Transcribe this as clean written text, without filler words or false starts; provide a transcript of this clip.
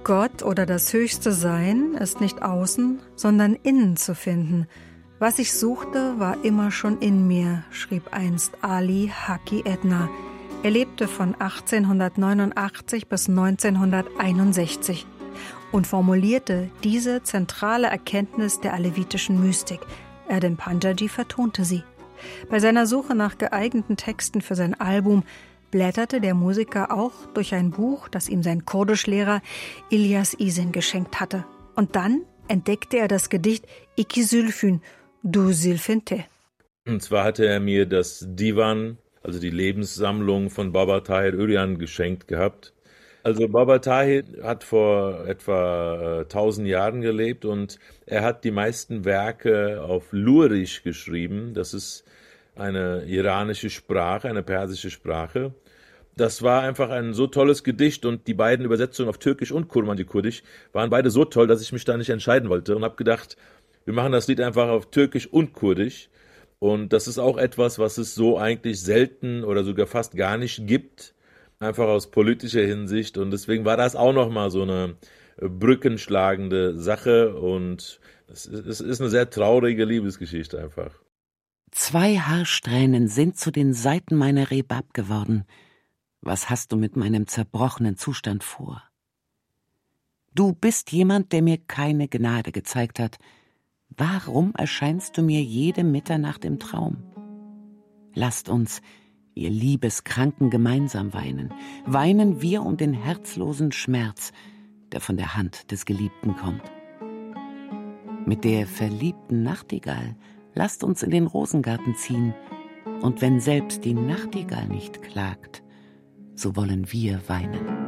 Gott oder das höchste Sein ist nicht außen, sondern innen zu finden. Was ich suchte, war immer schon in mir, schrieb einst Ali Haki Edna. Er lebte von 1889 bis 1961 und formulierte diese zentrale Erkenntnis der alevitischen Mystik. Erdem Panjaji vertonte sie. Bei seiner Suche nach geeigneten Texten für sein Album blätterte der Musiker auch durch ein Buch, das ihm sein Kurdischlehrer Ilyas Isin geschenkt hatte. Und dann entdeckte er das Gedicht İki Zülfün, Du Zülfinte. Und zwar hatte er mir das Divan, also die Lebenssammlung von Baba Tahir Öcalan geschenkt gehabt. Also Baba Tahir hat vor etwa 1000 Jahren gelebt und er hat die meisten Werke auf Lurisch geschrieben. Das ist eine iranische Sprache, eine persische Sprache. Das war einfach ein so tolles Gedicht und die beiden Übersetzungen auf Türkisch und Kurmanji-Kurdisch waren beide so toll, dass ich mich da nicht entscheiden wollte und habe gedacht, wir machen das Lied einfach auf Türkisch und Kurdisch. Und das ist auch etwas, was es so eigentlich selten oder sogar fast gar nicht gibt, einfach aus politischer Hinsicht. Und deswegen war das auch nochmal so eine brückenschlagende Sache und es ist eine sehr traurige Liebesgeschichte einfach. 2 Haarsträhnen sind zu den Seiten meiner Rebab geworden. Was hast du mit meinem zerbrochenen Zustand vor? Du bist jemand, der mir keine Gnade gezeigt hat. Warum erscheinst du mir jede Mitternacht im Traum? Lasst uns, ihr Liebeskranken, gemeinsam weinen. Weinen wir um den herzlosen Schmerz, der von der Hand des Geliebten kommt. Mit der verliebten Nachtigall lasst uns in den Rosengarten ziehen, und wenn selbst die Nachtigall nicht klagt, so wollen wir weinen.